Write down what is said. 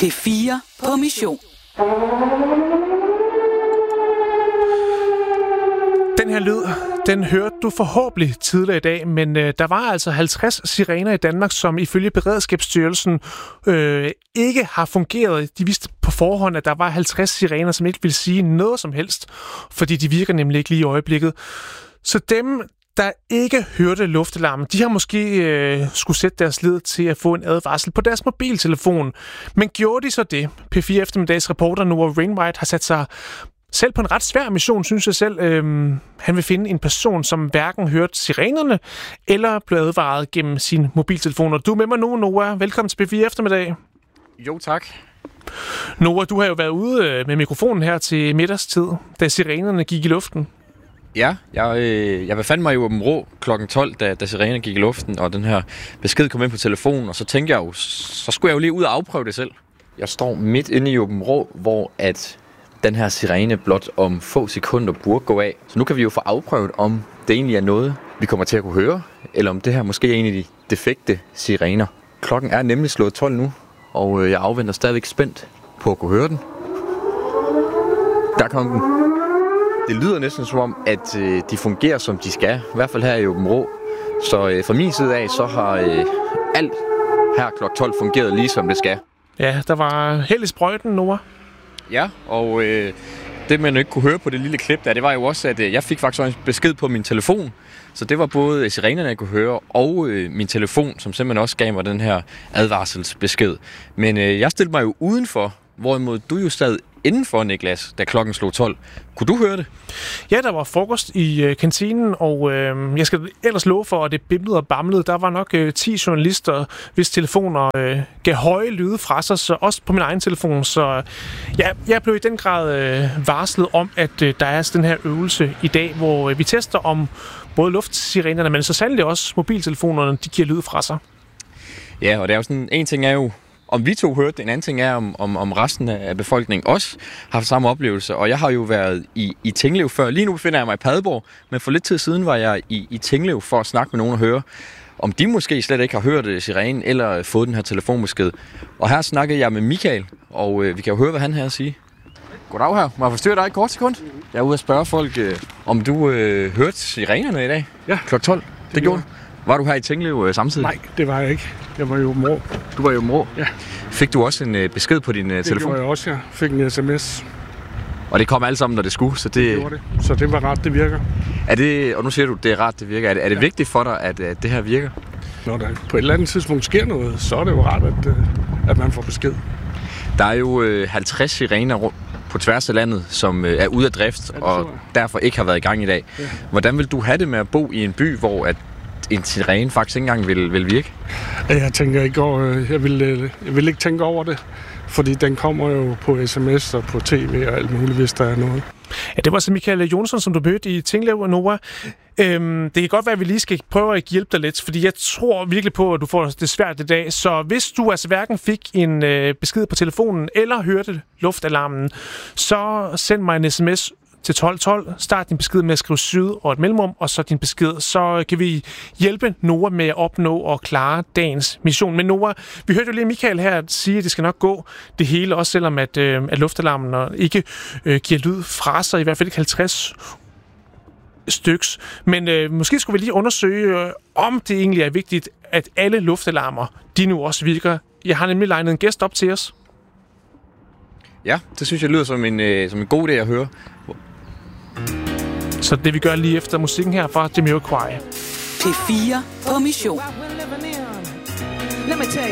P4 på mission. Den her lyd, den hørte du forhåbentlig tidligere i dag, men der var altså 50 sirener i Danmark, som ifølge Beredskabsstyrelsen ikke har fungeret. De vidste på forhånd, at der var 50 sirener, som ikke ville sige noget som helst, fordi de virker nemlig ikke lige i øjeblikket. Så dem, der ikke hørte luftalarmen, de har måske skulle sætte deres lid til at få en advarsel på deres mobiltelefon. Men gjorde de så det? P4 Eftermiddags reporter Noah Wainwright har sat sig selv på en ret svær mission, synes jeg selv. Han vil finde en person, som hverken hørte sirenerne eller blev advaret gennem sin mobiltelefon. Og du er med mig nu, Noah. Velkommen til P4 Eftermiddag. Jo, tak. Noah, du har jo været ude med mikrofonen her til middagstid, da sirenerne gik i luften. Ja, jeg befandt mig i Aabenraa kl. 12, da sirenerne gik i luften, og den her besked kom ind på telefonen, og så tænkte jeg jo, så skulle jeg jo lige ud og afprøve det selv. Jeg står midt inde i Aabenraa, hvor at den her sirene blot om få sekunder burde gå af. Så nu kan vi jo få afprøvet, om det egentlig er noget, vi kommer til at kunne høre, eller om det her måske er en af de defekte sirener. Klokken er nemlig slået 12 nu, og jeg afventer stadigvæk spændt på at kunne høre den. Der kom den. Det lyder næsten som om, at de fungerer som de skal, i hvert fald her i Aabenraa. Så fra min side af, så har alt her kl. 12 fungeret lige som det skal. Ja, der var held i sprøjten, Noah. Ja, og det man ikke kunne høre på det lille klip der, det var jo også, at jeg fik faktisk en besked på min telefon. Så det var både sirenerne, jeg kunne høre, og min telefon, som simpelthen også gav mig den her advarselsbesked. Men jeg stillede mig jo udenfor, hvorimod du jo sad indenfor, Niklas, da klokken slog 12. Kunne du høre det? Ja, der var frokost i kantinen, og jeg skal ellers love for, at det bimlede og bamlede. Der var nok 10 journalister, hvis telefoner gav høje lyde fra sig, så også på min egen telefon. Så ja, jeg blev i den grad varslet om, at der er den her øvelse i dag, hvor vi tester om både luftsirenerne, men så sandelig også mobiltelefonerne, de giver lyd fra sig. Ja, og det er jo sådan, en ting er jo, om vi to hørte det, en anden ting er, om resten af befolkningen også har haft samme oplevelse. Og jeg har jo været i Tinglev før. Lige nu befinder jeg mig i Padborg, men for lidt tid siden var jeg i Tinglev for at snakke med nogen og høre, om de måske slet ikke har hørt sirenen eller fået den her telefonbesked. Og her snakkede jeg med Michael, og vi kan jo høre, hvad han har at sige. Goddag her. Må jeg forstyrre dig et kort sekund? Jeg er ude at spørge folk, om du hørte sirenerne i dag? Ja. Kl. 12. Det gjorde du? Var du her i Tinglev samtidig? Nej, det var jeg ikke. Jeg var i Aabenraa. Du var i Aabenraa? Ja. Fik du også en besked på din telefon? Det gjorde jeg også, ja. Fik en sms. Og det kom alt sammen, når det skulle? Så det gjorde det. Så det var rart, det virker. Er det, og nu siger du, det er rart, det virker. Er det vigtigt for dig, at det her virker? Når der på et eller andet tidspunkt sker noget, så er det jo rart, at man får besked. Der er jo 50 sirener på tværs af landet, som er ude af drift, og derfor ikke har været i gang i dag. Ja. Hvordan vil du have det med at bo i en by, hvor at en sirene faktisk ikke engang vil virke? Jeg tænker ikke over, jeg vil ikke tænke over det, fordi den kommer jo på sms og på tv og alt muligt, hvis der er noget. Ja, det var så Michael Jonsson, som du mødte i Tinglev og Noah. Det kan godt være, at vi lige skal prøve at hjælpe dig lidt, fordi jeg tror virkelig på, at du får det svært i dag. Så hvis du altså hverken fik en besked på telefonen eller hørte luftalarmen, så send mig en sms til 1212. Start din besked med at skrive syd og et mellemrum, og så din besked. Så kan vi hjælpe Noah med at opnå og klare dagens mission. Men Noah, vi hørte jo lige Michael her sige, at det skal nok gå det hele, også selvom at luftalarmen ikke giver lyd fra sig, i hvert fald ikke 50 styks. Men måske skulle vi lige undersøge, om det egentlig er vigtigt, at alle luftalarmer, de nu også virker. Jeg har nemlig legnet en gæst op til os. Ja, det synes jeg lyder som en god idé at høre. Så det vi gør lige efter musikken her fra Jamiroquai. P4 på mission. Let me tell